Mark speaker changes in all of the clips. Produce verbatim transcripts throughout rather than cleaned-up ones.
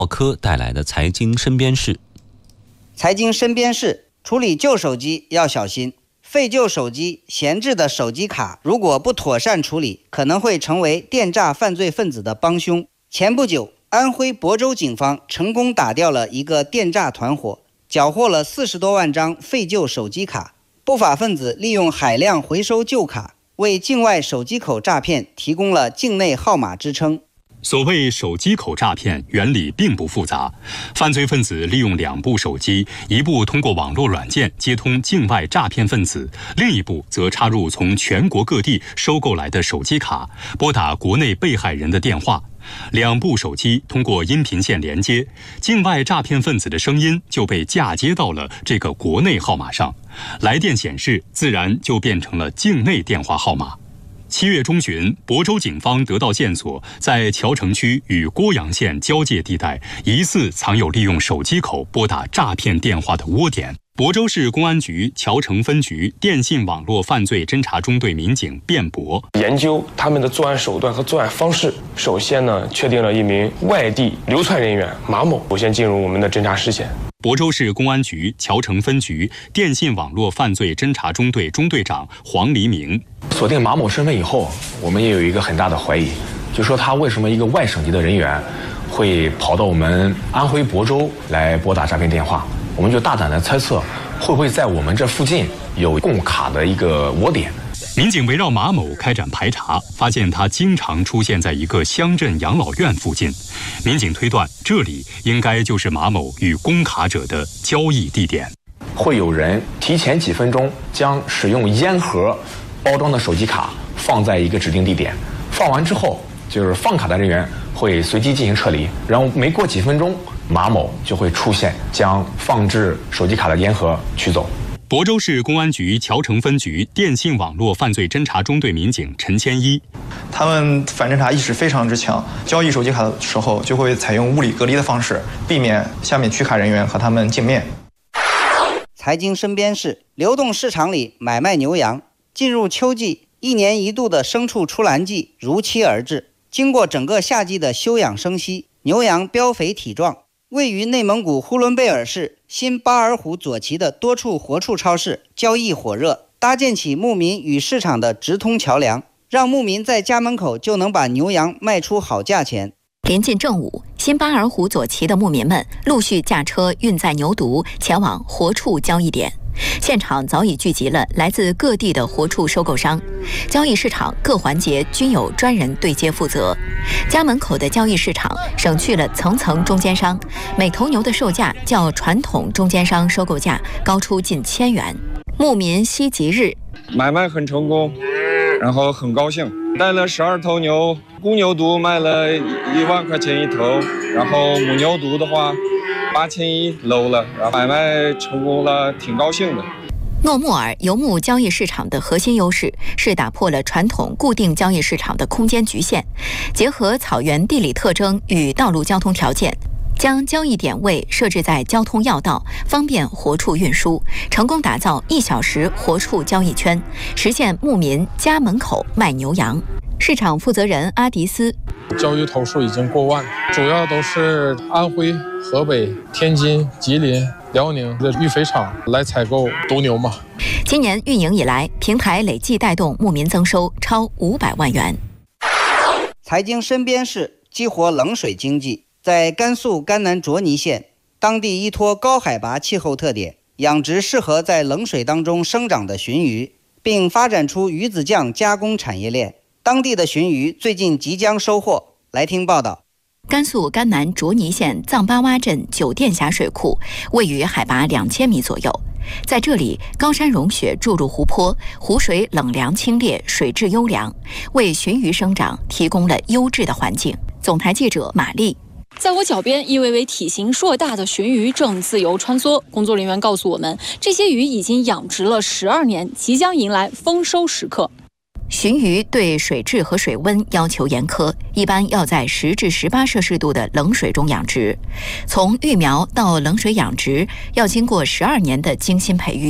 Speaker 1: 科带来的财经身边事。
Speaker 2: 财经身边事，处理旧手机要小心。废旧手机、闲置的手机卡，如果不妥善处理，可能会成为电诈犯罪分子的帮凶。前不久，安徽亳州警方成功打掉了一个电诈团伙，缴获了四十多万张废旧手机卡。不法分子利用海量回收旧卡，为境外手机口诈骗提供了境内号码支撑。
Speaker 3: 所谓手机口诈骗原理并不复杂，犯罪分子利用两部手机，一部通过网络软件接通境外诈骗分子，另一部则插入从全国各地收购来的手机卡，拨打国内被害人的电话。两部手机通过音频线连接，境外诈骗分子的声音就被嫁接到了这个国内号码上，来电显示自然就变成了境内电话号码。七月中旬，亳州警方得到线索，在谯城区与郭阳县交界地带，疑似藏有利用手机口拨打诈骗电话的窝点。亳州市公安局谯城分局电信网络犯罪侦查中队民警卞博
Speaker 4: 研究他们的作案手段和作案方式，首先呢，确定了一名外地流窜人员马某，首先进入我们的侦查视线。
Speaker 3: 亳州市公安局谯城分局电信网络犯罪侦查中队中队长黄黎明
Speaker 5: 锁定马某身份以后，我们也有一个很大的怀疑，就说他为什么一个外省级的人员会跑到我们安徽亳州来拨打诈骗电话？我们就大胆的猜测，会不会在我们这附近有供卡的一个窝点？
Speaker 3: 民警围绕马某开展排查，发现他经常出现在一个乡镇养老院附近。民警推断，这里应该就是马某与供卡者的交易地点。
Speaker 5: 会有人提前几分钟将使用烟盒包装的手机卡放在一个指定地点，放完之后，就是放卡的人员会随机进行撤离，然后没过几分钟，马某就会出现，将放置手机卡的烟盒取走。
Speaker 3: 亳州市公安局谯城分局电信网络犯罪侦查中队民警陈千一，
Speaker 6: 他们反侦查意识非常之强，交易手机卡的时候就会采用物理隔离的方式，避免下面取卡人员和他们见面。
Speaker 2: 财经身边事，流动市场里买卖牛羊。进入秋季，一年一度的牲畜出栏季如期而至。经过整个夏季的休养生息，牛羊膘肥体壮。位于内蒙古呼伦贝尔市新巴尔虎左旗的多处活畜超市交易火热，搭建起牧民与市场的直通桥梁，让牧民在家门口就能把牛羊卖出好价钱。
Speaker 7: 临近正午，新巴尔虎左旗的牧民们陆续驾车运载牛犊前往活畜交易点。现场早已聚集了来自各地的活畜收购商，交易市场各环节均有专人对接负责。家门口的交易市场省去了层层中间商，每头牛的售价较传统中间商收购价高出近千元。牧民惜吉日，
Speaker 8: 买卖很成功，然后很高兴，带了十二头牛，公牛犊卖了一万块钱一头，然后母牛犊的话八千一搂了，然后买卖成功了，挺高兴的。
Speaker 7: 诺木尔游牧交易市场的核心优势是打破了传统固定交易市场的空间局限，结合草原地理特征与道路交通条件，将交易点位设置在交通要道，方便活畜运输，成功打造一小时活畜交易圈，实现牧民家门口卖牛羊。市场负责人阿迪斯，
Speaker 9: 交易头数已经过万，主要都是安徽、河北、天津、吉林、辽宁的育肥场来采购犊牛嘛。
Speaker 7: 今年运营以来，平台累计带动牧民增收超五百万元。
Speaker 2: 财经身边事，激活冷水经济。在甘肃甘南卓尼县，当地依托高海拔气候特点，养殖适合在冷水当中生长的鲟鱼，并发展出鱼子酱加工产业链。当地的鲟鱼最近即将收获。来听报道。
Speaker 7: 甘肃甘南卓尼县藏巴洼镇九店峡水库位于海拔两千米左右，在这里，高山融雪注入湖泊，湖水冷凉清冽，水质优良，为鲟鱼生长提供了优质的环境。总台记者马丽。
Speaker 10: 在我脚边，一尾尾体型硕大的鲟鱼正自由穿梭。工作人员告诉我们，这些鱼已经养殖了十二年，即将迎来丰收时刻。
Speaker 7: 鲟鱼对水质和水温要求严苛，一般要在十至十八摄氏度的冷水中养殖。从育苗到冷水养殖，要经过十二年的精心培育。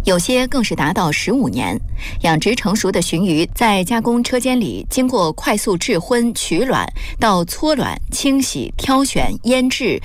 Speaker 7: 有些更是达到十五年。养殖成熟的鲟鱼在加工车间里，经过快速制荤、取卵到搓卵、清洗、挑选、腌制、